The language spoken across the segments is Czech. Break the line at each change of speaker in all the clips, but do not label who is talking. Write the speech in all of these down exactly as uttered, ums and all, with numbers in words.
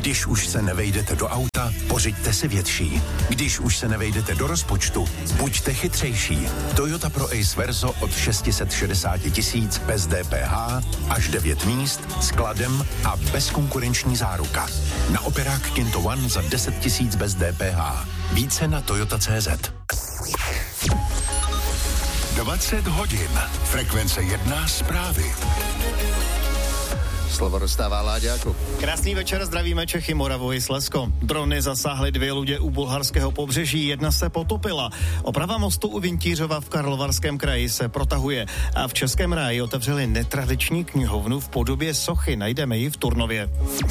Když už se nevejdete do auta, pořiďte si větší. Když už se nevejdete do rozpočtu, buďte chytřejší. Toyota Pro Ace Verso od šest set šedesát tisíc bez D P H, až devět míst, skladem a bezkonkurenční záruka. Na operák Kinto One za deset tisíc bez D P H. Více na toyota tečka cé zet.
dvacet hodin. Frekvence jedna zprávy.
Slovo dostává Láďáku.
Krásný večer, zdravíme Čechy, Moravu i Slezsko. Drony zasáhly dvě lodě u bulharského pobřeží, jedna se potopila. Oprava mostu u Vintířova v Karlovarském kraji se protahuje a v Českém ráji otevřeli netradiční knihovnu v podobě sochy, najdeme ji v Turnově.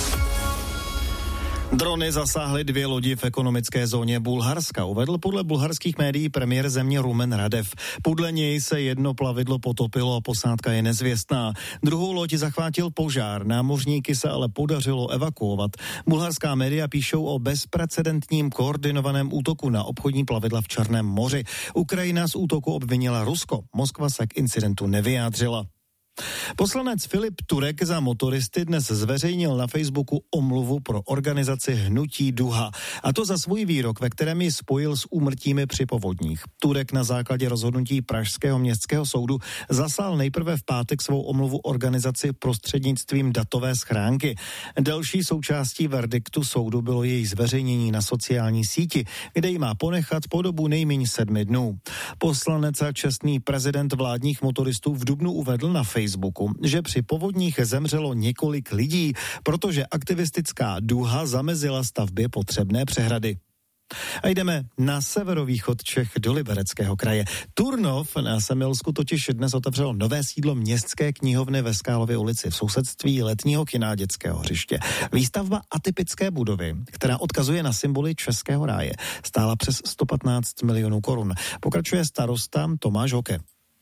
Drony zasáhly dvě lodi v ekonomické zóně Bulharska, uvedl podle bulharských médií premiér země Rumen Radev. Podle něj se jedno plavidlo potopilo a posádka je nezvěstná. Druhou loď zachvátil požár, námořníky se ale podařilo evakuovat. Bulharská média píšou o bezprecedentním koordinovaném útoku na obchodní plavidla v Černém moři. Ukrajina z útoku obvinila Rusko, Moskva se k incidentu nevyjádřila. Poslanec Filip Turek za motoristy dnes zveřejnil na Facebooku omluvu pro organizaci Hnutí Duha. A to za svůj výrok, ve kterém ji spojil s úmrtími při povodních. Turek na základě rozhodnutí Pražského městského soudu zaslal nejprve v pátek svou omluvu organizaci prostřednictvím datové schránky. Další součástí verdiktu soudu bylo její zveřejnění na sociální síti, kde ji má ponechat po dobu nejméně sedmi dnů. Poslanec a čestný prezident vládních motoristů v dubnu uvedl na Facebooku, že při povodních zemřelo několik lidí, protože aktivistická Duha zamezila stavbě potřebné přehrady. A jdeme na severovýchod Čech do Libereckého kraje. Turnov na Semilsku totiž dnes otevřelo nové sídlo městské knihovny ve Skálově ulici v sousedství letního kina dětského hřiště. Výstavba atypické budovy, která odkazuje na symboly Českého ráje, stála přes sto patnáct milionů korun. Pokračuje starosta Tomáš Hoke.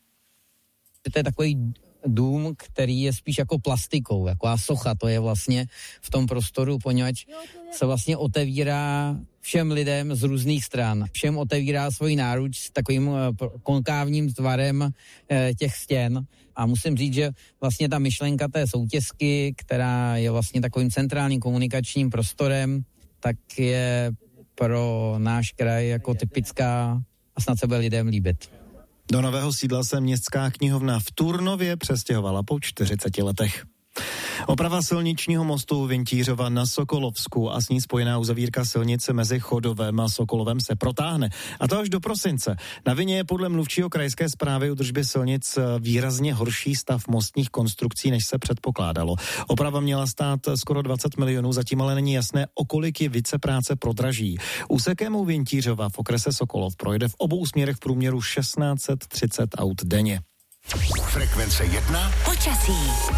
To je takový dům, který je spíš jako plastikou, taková socha, to je vlastně v tom prostoru, poněvadž se vlastně otevírá všem lidem z různých stran. Všem otevírá svoji náruč s takovým konkávním tvarem těch stěn. A musím říct, že vlastně ta myšlenka té soutěsky, která je vlastně takovým centrálním komunikačním prostorem, tak je pro náš kraj jako typická a snad se bude lidem líbit.
Do nového sídla se městská knihovna v Turnově přestěhovala po čtyřiceti letech. Oprava silničního mostu Vintířova na Sokolovsku a s ní spojená uzavírka silnice mezi Chodovem a Sokolovem se protáhne. A to až do prosince. Na vině je podle mluvčího krajské správy údržby silnic výrazně horší stav mostních konstrukcí, než se předpokládalo. Oprava měla stát skoro dvacet milionů, zatím ale není jasné, o kolik je více práce prodraží. Úsekem u Vintířova v okrese Sokolov projde v obou směrech v průměru šestnáct set třicet aut denně.
Frekvence jedna.
Počasí.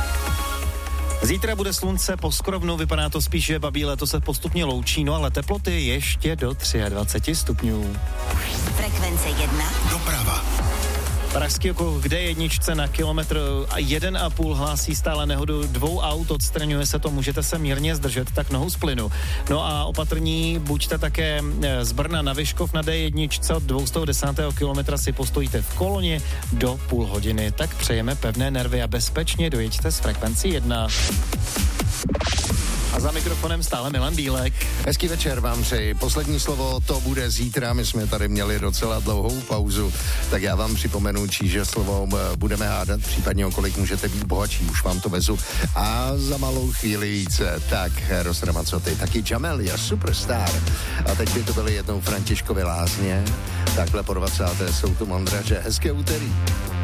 Zítra bude slunce poskrovnu, vypadá to spíš, že babí léto se postupně loučí, no ale teploty ještě do dvacet tři stupňů.
Frekvence jedna.
Doprava.
Pražský okruh, kde jedničce na kilometr a jeden a půl hlásí stále nehodu dvou aut, odstraňuje se to, můžete se mírně zdržet, tak nohou z plynu. No a opatrní buďte také z Brna na Vyškov na D jedna od dvě stě deset kilometra si postojíte v koloně do půl hodiny. Tak přejeme pevné nervy a bezpečně dojeďte s frekvencí jedna. A za mikrofonem stále Milan Bílek.
Hezký večer vám přeji. Poslední slovo to bude zítra. My jsme tady měli docela dlouhou pauzu, tak já vám připomenu, že slovo budeme hádat, případně o kolik můžete být bohatší, už vám to vezu. A za malou chvíli více. Tak, Eros Ramazzotti, taky Jamel je superstar. A teď by to byly jednou Františkovy lázně. Takhle po dvacáté jsou tu mandraže. Hezké úterý.